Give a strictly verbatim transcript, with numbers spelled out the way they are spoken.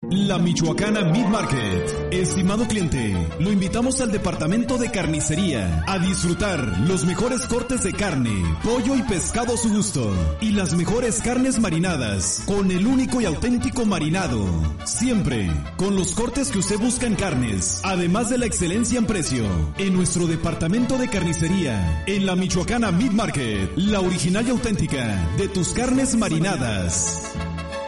La Michoacana Meat Market. Estimado cliente, lo invitamos al departamento de carnicería a disfrutar los mejores cortes de carne, pollo y pescado a su gusto y las mejores carnes marinadas con el único y auténtico marinado. Siempre con los cortes que usted busca en carnes, además de la excelencia en precio. En nuestro departamento de carnicería, en la Michoacana Meat Market, la original y auténtica de tus carnes marinadas.